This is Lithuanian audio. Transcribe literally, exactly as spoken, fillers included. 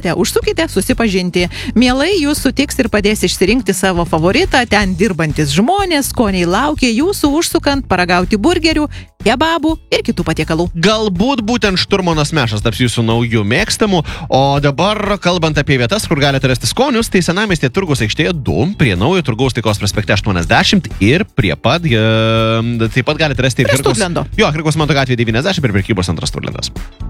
atvažiuokite, užsukite susipažinti. Mielai jūs sutiks ir padės išsirinkti savo favoritą, ten dirbantis žmonės, skoniai laukia jūsų užsukant paragauti burgerių, kebabų ir kitų patiekalų. Galbūt būtent šturmanas mešas taps jūsų naujų mėgstamų, o dabar kalbant apie vietas, kur galite rasti skonius, tai Senamiestie Turgaus aikštėje du, prie naujo Turgaus Taikos prospekte aštuoniasdešimt ir prie pat, e, taip pat galite rasti ir Prie Studlendo. Jo, Kirkos Manto gatvėje devyniasdešimt ir prekybos centras Studlendas.